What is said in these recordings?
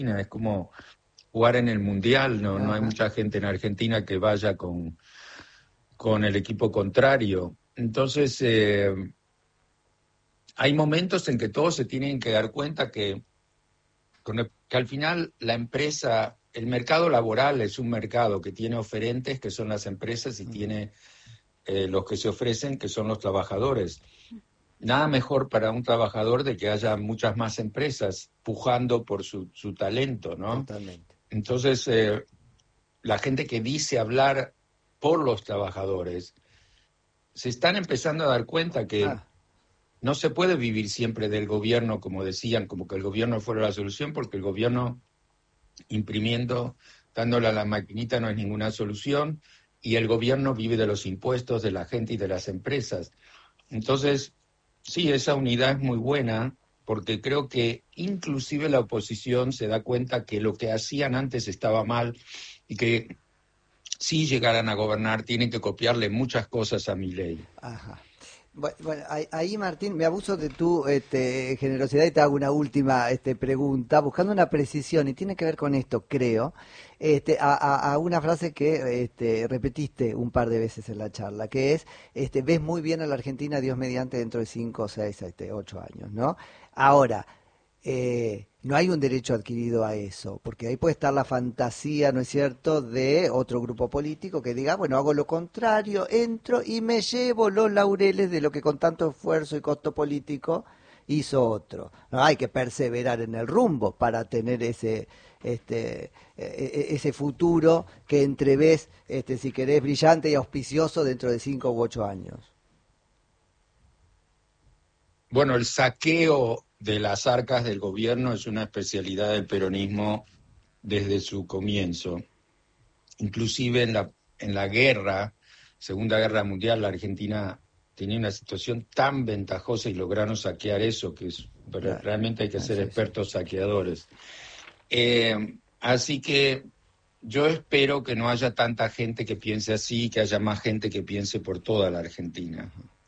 es como jugar en el Mundial, no hay mucha gente en Argentina que vaya con el equipo contrario. Entonces, hay momentos en que todos se tienen que dar cuenta que al final la empresa, el mercado laboral es un mercado que tiene oferentes, que son las empresas, y tiene los que se ofrecen, que son los trabajadores. Nada mejor para un trabajador de que haya muchas más empresas pujando por su talento, ¿no? Totalmente. Entonces, la gente que dice hablar por los trabajadores se están empezando a dar cuenta que no se puede vivir siempre del gobierno, como decían, como que el gobierno fuera la solución, porque el gobierno imprimiendo, dándole a la maquinita no es ninguna solución, y el gobierno vive de los impuestos de la gente y de las empresas. Entonces, sí, esa unidad es muy buena, porque creo que inclusive la oposición se da cuenta que lo que hacían antes estaba mal y que si llegaran a gobernar tienen que copiarle muchas cosas a Milei. Ajá. Bueno, ahí Martín, me abuso de tu generosidad y te hago una última pregunta, buscando una precisión, y tiene que ver con esto, creo, a una frase que repetiste un par de veces en la charla, que es, ves muy bien a la Argentina, Dios mediante, dentro de 5, 6, 8 años, ¿no? Ahora, no hay un derecho adquirido a eso, porque ahí puede estar la fantasía, ¿no es cierto?, de otro grupo político que diga, bueno, hago lo contrario, entro y me llevo los laureles de lo que con tanto esfuerzo y costo político hizo otro. No hay que perseverar en el rumbo para tener ese futuro que entreves, si querés, brillante y auspicioso dentro de 5 u 8 años. Bueno, el saqueo de las arcas del gobierno es una especialidad del peronismo desde su comienzo. Inclusive en la guerra, Segunda Guerra Mundial, la Argentina tenía una situación tan ventajosa y lograron saquear eso, que realmente hay que ser expertos saqueadores. Así que yo espero que no haya tanta gente que piense así, que haya más gente que piense por toda la Argentina.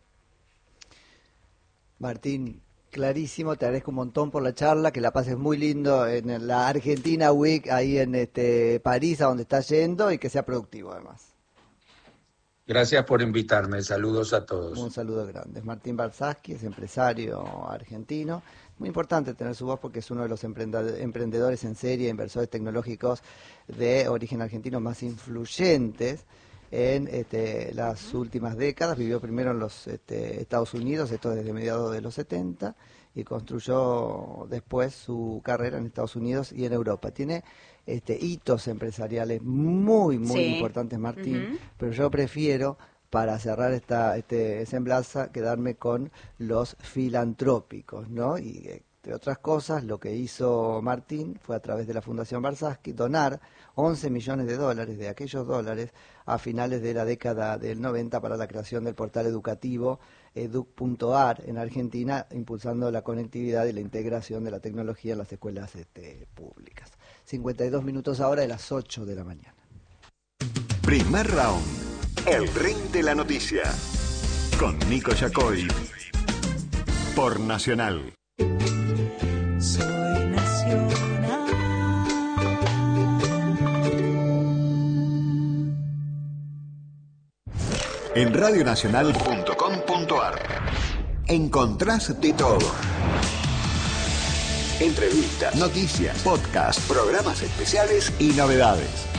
Martín, clarísimo, te agradezco un montón por la charla, que la pases muy lindo en la Argentina Week, ahí en París, a donde estás yendo, y que sea productivo además. Gracias por invitarme, saludos a todos. Un saludo grande. Martín Barsaski es empresario argentino, muy importante tener su voz porque es uno de los emprendedores en serie, inversores tecnológicos de origen argentino más influyentes en las últimas décadas. Vivió primero en los Estados Unidos, esto desde mediados de los 70, y construyó después su carrera en Estados Unidos y en Europa. Tiene hitos empresariales muy importantes, Martín, pero yo prefiero, para cerrar esta semblanza, quedarme con los filantrópicos, ¿no? Y entre otras cosas, lo que hizo Martín fue, a través de la Fundación Barsaski, donar 11 millones de dólares, de aquellos dólares, a finales de la década del 90 para la creación del portal educativo educ.ar en Argentina, impulsando la conectividad y la integración de la tecnología en las escuelas públicas. 52 minutos ahora de las 8 de la mañana. Primer round. El ring de la noticia. Con Nico Yacoy. Por Nacional. Soy Nacional. En radionacional.com.ar encontrás de todo. Entrevistas, noticias, podcasts, programas especiales y novedades.